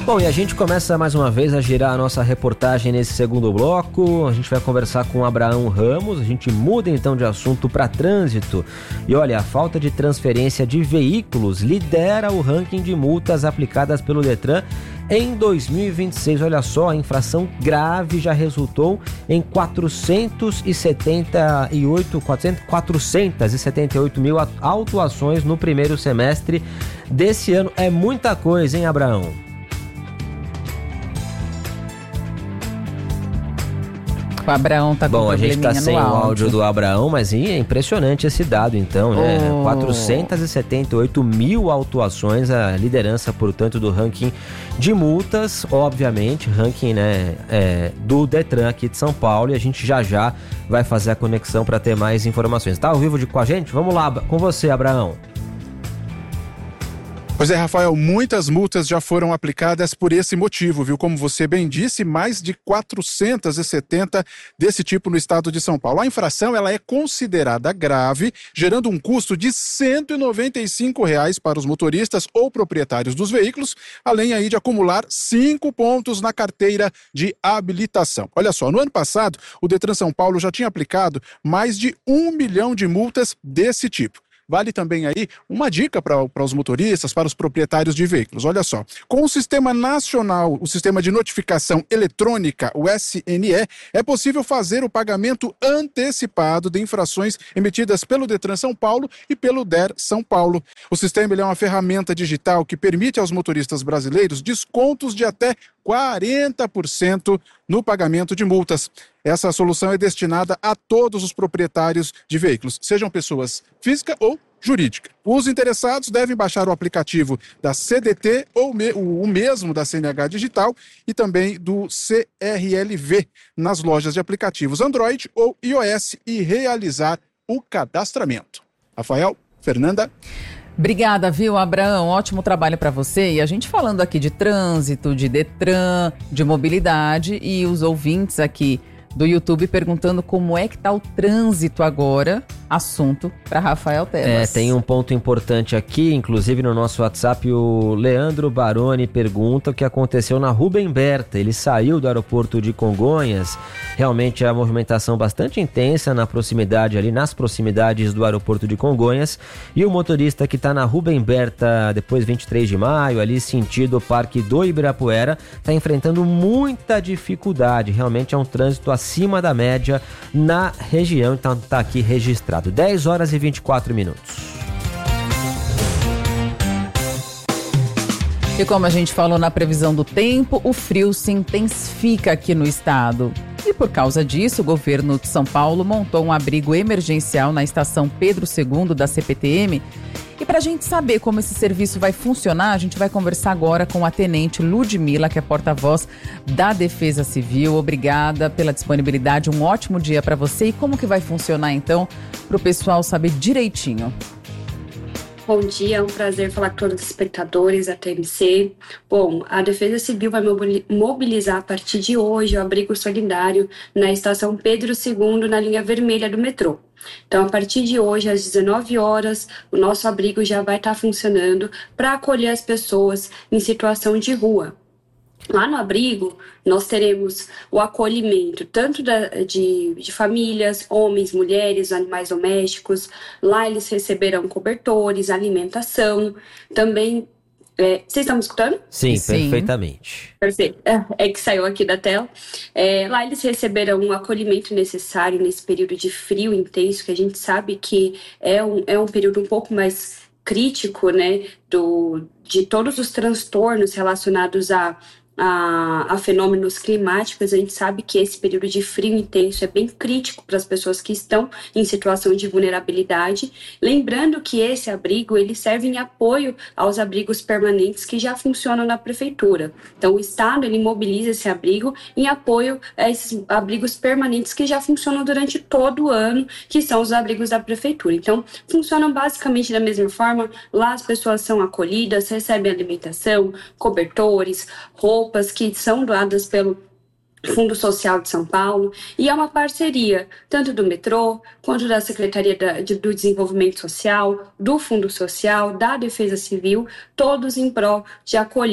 Bom, e a gente começa mais uma vez a girar a nossa reportagem nesse segundo bloco. A gente vai conversar com o Abraão Ramos. A gente muda então de assunto para trânsito. E olha, a falta de transferência de veículos lidera o ranking de multas aplicadas pelo Detran em 2026. Olha só, a infração grave já resultou em 478 mil autuações no primeiro semestre desse ano. É muita coisa, hein, Abraão? O Abraão tá com Bom, a gente tá sem o áudio do Abraão, mas é impressionante esse dado então, né? 478 mil autuações, a liderança, portanto, do ranking de multas, obviamente, ranking, né, do Detran aqui de São Paulo, e a gente já vai fazer a conexão para ter mais informações. Tá ao vivo com a gente? Vamos lá, com você, Abraão. Pois é, Rafael, muitas multas já foram aplicadas por esse motivo, viu? Como você bem disse, mais de 470 desse tipo no estado de São Paulo. A infração, ela é considerada grave, gerando um custo de R$ 195 para os motoristas ou proprietários dos veículos, além aí de acumular 5 pontos na carteira de habilitação. Olha só, no ano passado, o Detran São Paulo já tinha aplicado mais de 1 milhão de multas desse tipo. Vale também aí uma dica para os motoristas, para os proprietários de veículos. Olha só, com o Sistema Nacional, o Sistema de Notificação Eletrônica, o SNE, é possível fazer o pagamento antecipado de infrações emitidas pelo Detran São Paulo e pelo DER São Paulo. O sistema é uma ferramenta digital que permite aos motoristas brasileiros descontos de até 40% no pagamento de multas. Essa solução é destinada a todos os proprietários de veículos, sejam pessoas física ou jurídica. Os interessados devem baixar o aplicativo da CDT ou o mesmo da CNH Digital e também do CRLV nas lojas de aplicativos Android ou iOS e realizar o cadastramento. Rafael, Fernanda. Obrigada, viu, Abraão? Ótimo trabalho para você. E a gente falando aqui de trânsito, de Detran, de mobilidade, e os ouvintes aqui do YouTube perguntando como é que tá o trânsito agora. Assunto para Rafael Tebas. Tem um ponto importante aqui, inclusive no nosso WhatsApp, o Leandro Baroni pergunta o que aconteceu na Rubem Berta. Ele saiu do aeroporto de Congonhas, realmente a movimentação bastante intensa nas proximidades do aeroporto de Congonhas, e o motorista que está na Rubem Berta, depois 23 de maio, ali sentido Parque do Ibirapuera, está enfrentando muita dificuldade. Realmente é um trânsito acima da média na região, então está aqui registrado. 10 horas e 24 minutos. E como a gente falou na previsão do tempo, o frio se intensifica aqui no estado. E por causa disso, o governo de São Paulo montou um abrigo emergencial na estação Pedro II da CPTM. E para a gente saber como esse serviço vai funcionar, a gente vai conversar agora com a tenente Ludmila, que é porta-voz da Defesa Civil. Obrigada pela disponibilidade, um ótimo dia para você. E como que vai funcionar então, para o pessoal saber direitinho? Bom dia, é um prazer falar com todos os espectadores da TMC. Bom, a Defesa Civil vai mobilizar a partir de hoje o abrigo solidário na estação Pedro II, na linha vermelha do metrô. Então, a partir de hoje, às 19 horas, o nosso abrigo já vai estar funcionando para acolher as pessoas em situação de rua. Lá no abrigo, nós teremos o acolhimento tanto de famílias, homens, mulheres, animais domésticos. Lá eles receberão cobertores, alimentação, também... vocês estão me escutando? Sim, perfeitamente. Perfeito. É que saiu aqui da tela. Lá eles receberão um acolhimento necessário nesse período de frio intenso, que a gente sabe que é um período um pouco mais crítico, né, de todos os transtornos relacionados a fenômenos climáticos. A gente sabe que esse período de frio intenso é bem crítico para as pessoas que estão em situação de vulnerabilidade. Lembrando que esse abrigo, ele serve em apoio aos abrigos permanentes que já funcionam na prefeitura. Então, o Estado, ele mobiliza esse abrigo em apoio a esses abrigos permanentes que já funcionam durante todo o ano, que são os abrigos da prefeitura. Então, funcionam basicamente da mesma forma. Lá as pessoas são acolhidas, recebem alimentação, cobertores, roupas que são doadas pelo Fundo Social de São Paulo, e é uma parceria tanto do metrô, quanto da Secretaria do Desenvolvimento Social, do Fundo Social, da Defesa Civil, todos em prol de acolher